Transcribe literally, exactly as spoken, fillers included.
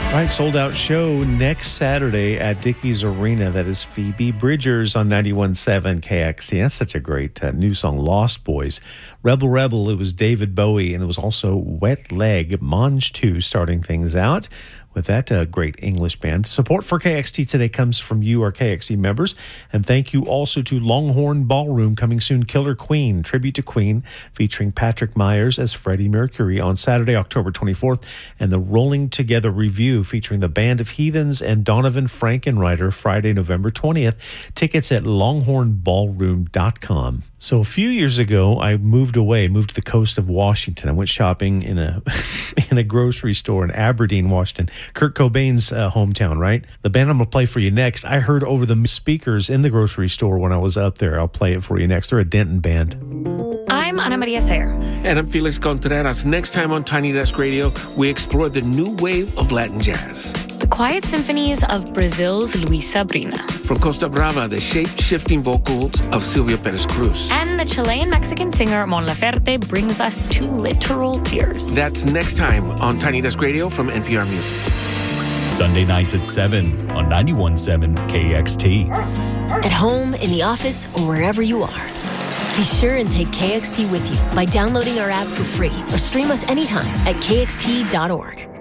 All right, sold out show next Saturday at Dickies Arena. That is Phoebe Bridgers on ninety-one point seven K X T. That's such a great uh, new song, Lost Boys. Rebel Rebel, it was David Bowie, and it was also Wet Leg, Monge two starting things out with that uh, great English band. Support for K X T today comes from you, our K X T members. And thank you also to Longhorn Ballroom, coming soon, Killer Queen, tribute to Queen, featuring Patrick Myers as Freddie Mercury on Saturday, October twenty-fourth, and the Rolling Together Review featuring the Band of Heathens and Donovan Frankenreiter, Friday, November twentieth. Tickets at longhorn ballroom dot com. So a few years ago, I moved away, moved to the coast of Washington. I went shopping in a in a grocery store in Aberdeen, Washington, Kurt Cobain's uh, hometown, right? The band I'm going to play for you next, I heard over the speakers in the grocery store when I was up there. I'll play it for you next. They're a Denton band. I'm Ana Maria Sayer. And I'm Felix Contreras. Next time on Tiny Desk Radio, we explore the new wave of Latin jazz. The quiet symphonies of Brazil's Luis Sabrina. From Costa Brava, the shape-shifting vocals of Silvio Perez Cruz. And the Chilean-Mexican singer Mon Laferte brings us to literal tears. That's next time on Tiny Desk Radio from N P R Music. Sunday nights at seven on ninety-one point seven K X T. At home, in the office, or wherever you are. Be sure and take K X T with you by downloading our app for free or stream us anytime at K X T dot org.